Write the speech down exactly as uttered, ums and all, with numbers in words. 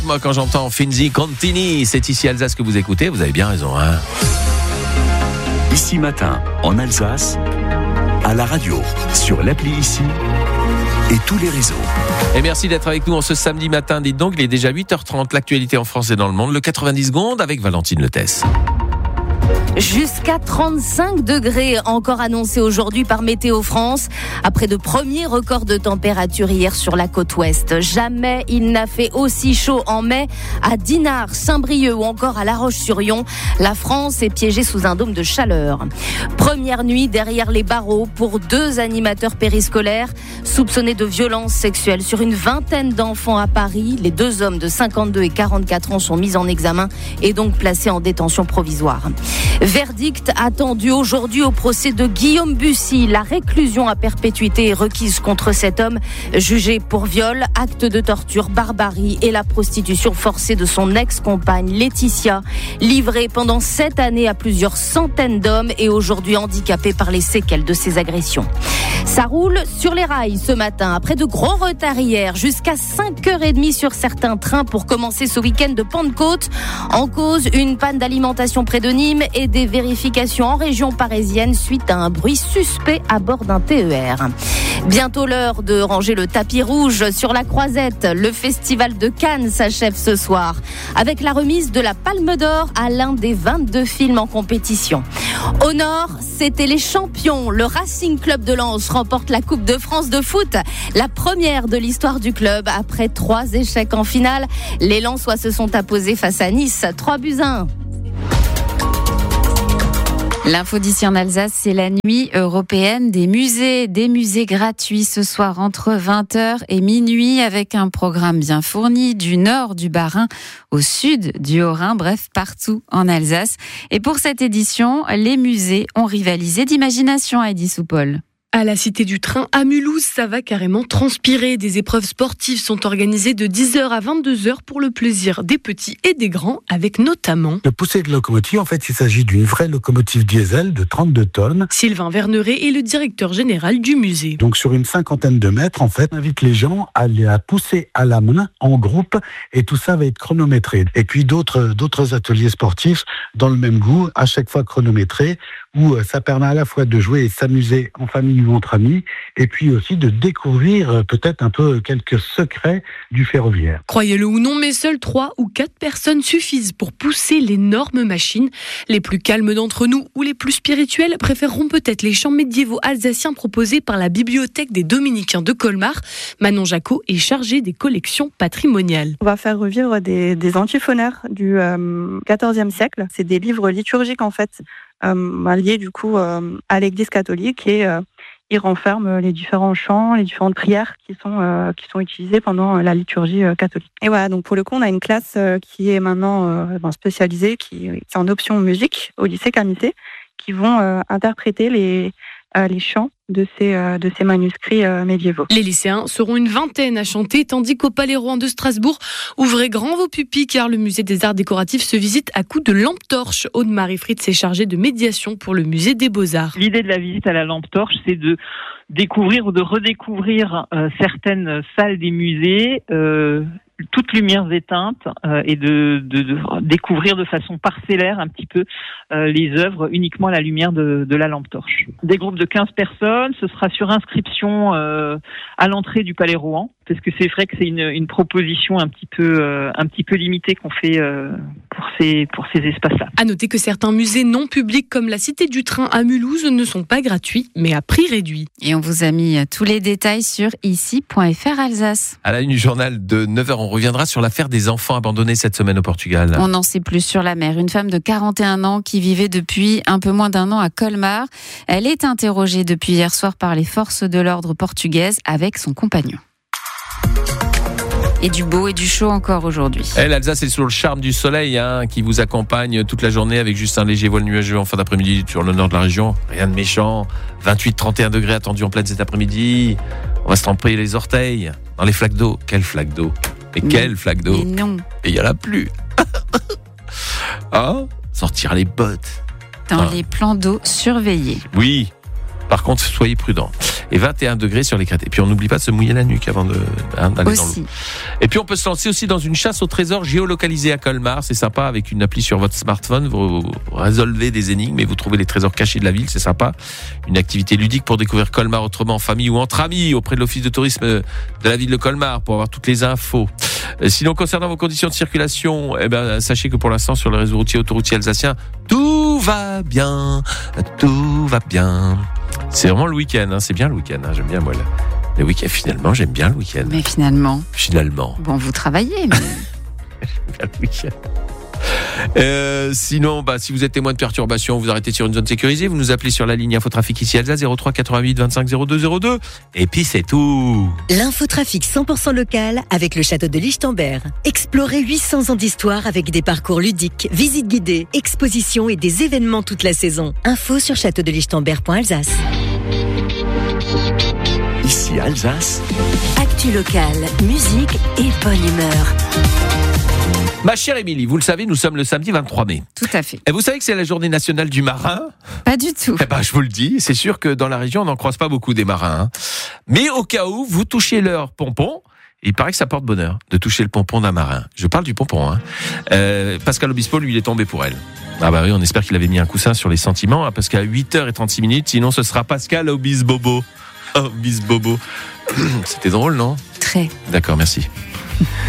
Moi, quand j'entends Finzi Contini, c'est ici Alsace que vous écoutez, vous avez bien raison. Hein. Ici Matin, en Alsace, à la radio, sur l'appli Ici et tous les réseaux. Et merci d'être avec nous en ce samedi matin. Dites donc, il est déjà huit heures trente, l'actualité en France et dans le monde, le quatre-vingt-dix secondes avec Valentine Letès. Jusqu'à trente-cinq degrés encore annoncés aujourd'hui par Météo France. Après de premiers records de température hier sur la côte ouest. Jamais il n'a fait aussi chaud en mai à Dinard, Saint-Brieuc ou encore à La Roche-sur-Yon. La France est piégée sous un dôme de chaleur. Première nuit derrière les barreaux pour deux animateurs périscolaires soupçonnés de violences sexuelles sur une vingtaine d'enfants à Paris. Les deux hommes de cinquante-deux et quarante-quatre ans sont mis en examen et donc placés en détention provisoire. Verdict attendu aujourd'hui au procès de Guillaume Bussy. La réclusion à perpétuité est requise contre cet homme jugé pour viol, acte de torture, barbarie et la prostitution forcée de son ex-compagne Laetitia, livrée pendant sept années à plusieurs centaines d'hommes et aujourd'hui handicapée par les séquelles de ses agressions. Ça roule sur les rails ce matin. Après de gros retards hier, jusqu'à cinq heures trente sur certains trains pour commencer ce week-end de Pentecôte. En cause, une panne d'alimentation près de Nîmes et des vérifications en région parisienne suite à un bruit suspect à bord d'un T E R. Bientôt l'heure de ranger le tapis rouge sur la Croisette. Le festival de Cannes s'achève ce soir avec la remise de la Palme d'Or à l'un des vingt-deux films en compétition. Au nord, c'était les champions. Le Racing Club de Lens remporte la Coupe de France de foot, la première de l'histoire du club après trois échecs en finale. Les Lensois se sont apposés face à Nice, trois buts à un. L'info d'ici en Alsace, c'est la nuit européenne des musées. Des musées gratuits ce soir entre vingt heures et minuit avec un programme bien fourni du nord du Bas-Rhin au sud du Haut-Rhin, bref, partout en Alsace. Et pour cette édition, les musées ont rivalisé d'imagination, Heidi Soupol. À la Cité du Train, à Mulhouse, ça va carrément transpirer. Des épreuves sportives sont organisées de dix heures à vingt-deux heures pour le plaisir des petits et des grands, avec notamment... Le poussée de locomotive, en fait, il s'agit d'une vraie locomotive diesel de trente-deux tonnes. Sylvain Verneret est le directeur général du musée. Donc sur une cinquantaine de mètres, en fait, on invite les gens à la pousser à la main, en groupe, et tout ça va être chronométré. Et puis d'autres, d'autres ateliers sportifs dans le même goût, à chaque fois chronométrés, où ça permet à la fois de jouer et s'amuser en famille ou entre amis, et puis aussi de découvrir peut-être un peu quelques secrets du ferroviaire. Croyez-le ou non, mais seules trois ou quatre personnes suffisent pour pousser l'énorme machine. Les plus calmes d'entre nous ou les plus spirituels préféreront peut-être les chants médiévaux alsaciens proposés par la bibliothèque des Dominicains de Colmar. Manon Jacot est chargée des collections patrimoniales. On va faire revivre des, des antiphonaires du euh, quatorzième siècle. C'est des livres liturgiques en fait, euh, liés du coup euh, à l'Église catholique et euh, ils renferment les différents chants, les différentes prières qui sont euh, qui sont utilisées pendant la liturgie euh, catholique. Et voilà, donc pour le coup, on a une classe euh, qui est maintenant euh, ben, spécialisée, qui est en option musique au lycée Camité, qui vont euh, interpréter les euh, les chants de ces euh, de ces manuscrits euh, médiévaux. Les lycéens seront une vingtaine à chanter, tandis qu'au Palais Rohan de Strasbourg, ouvrez grand vos pupilles car le musée des Arts décoratifs se visite à coups de lampe torche. Aude-Marie Fritz est chargée de médiation pour le musée des Beaux-Arts. L'idée de la visite à la lampe torche, c'est de découvrir ou de redécouvrir euh, certaines salles des musées, euh, toutes lumières éteintes, euh, et de, de, de découvrir de façon parcellaire un petit peu euh, les œuvres uniquement à la lumière de, de la lampe torche. Des groupes de quinze personnes, ce sera sur inscription euh, à l'entrée du Palais Rohan, parce que c'est vrai que c'est une, une proposition un petit peu, euh, un petit peu limitée qu'on fait euh, pour ces, pour ces espaces-là. À noter que certains musées non publics comme la Cité du Train à Mulhouse ne sont pas gratuits, mais à prix réduit. Et on vous a mis tous les détails sur ici point f r Alsace. À la une du journal de neuf heures, on reviendra sur l'affaire des enfants abandonnés cette semaine au Portugal. On n'en sait plus sur la mer. Une femme de quarante et un ans qui vivait depuis un peu moins d'un an à Colmar. Elle est interrogée depuis hier soir par les forces de l'ordre portugaises avec son compagnon. Et du beau et du chaud encore aujourd'hui. Et l'Alsace est sous le charme du soleil hein, qui vous accompagne toute la journée avec juste un léger voile nuageux en fin d'après-midi sur le nord de la région. Rien de méchant. vingt-huit à trente et un degrés attendus en pleine cet après-midi. On va se tremper les orteils dans les flaques d'eau. Quelle flaque d'eau? Mais quelle flaque d'eau? Mais non. Et il n'y en a plus. Hein? Sortir les bottes. Dans ah. les plans d'eau surveillés. Oui. Par contre, soyez prudents. et vingt et un degrés sur les crêtes. Et puis on n'oublie pas de se mouiller la nuque avant de, hein, d'aller Aussi. dans l'eau. Et puis on peut se lancer aussi dans une chasse au trésor géolocalisée à Colmar. C'est sympa, avec une appli sur votre smartphone. Vous résolvez des énigmes et vous trouvez les trésors cachés de la ville. C'est sympa. Une activité ludique pour découvrir Colmar autrement en famille ou entre amis auprès de l'office de tourisme de la ville de Colmar pour avoir toutes les infos. Sinon, concernant vos conditions de circulation, eh ben, sachez que pour l'instant, sur le réseau routier autoroutier alsacien, tout va bien, tout va bien. C'est vraiment le week-end, hein, c'est bien le week-end, hein, j'aime bien moi le, le week-end. Finalement, j'aime bien le week-end. Mais finalement. Finalement. Bon, vous travaillez, mais. J'aime bien le week-end. Euh, sinon, bah, si vous êtes témoin de perturbation, vous arrêtez sur une zone sécurisée, vous nous appelez sur la ligne Infotrafic ici Alsace zéro trois quatre-vingt-huit vingt-cinq zéro deux zéro deux et puis c'est tout. L'infotrafic cent pour cent local avec le château de Lichtenberg. Explorez huit cents ans d'histoire avec des parcours ludiques, visites guidées, expositions et des événements toute la saison. Info sur château de lichtenberg point alsace. Ici Alsace. Actu local, musique et bonne humeur. Ma chère Émilie, vous le savez, nous sommes le samedi vingt-trois mai. Tout à fait. Et vous savez que c'est la journée nationale du marin ? Pas du tout. Eh ben, je vous le dis, c'est sûr que dans la région, on n'en croise pas beaucoup des marins. Hein. Mais au cas où, vous touchez leur pompon, il paraît que ça porte bonheur de toucher le pompon d'un marin. Je parle du pompon. Hein. Euh, Pascal Obispo, lui, il est tombé pour elle. Ah bah oui, on espère qu'il avait mis un coussin sur les sentiments, hein, parce qu'à huit heures trente-six minutes, sinon ce sera Pascal Obisbobo. Obisbobo. C'était drôle, non ? Très. D'accord, merci.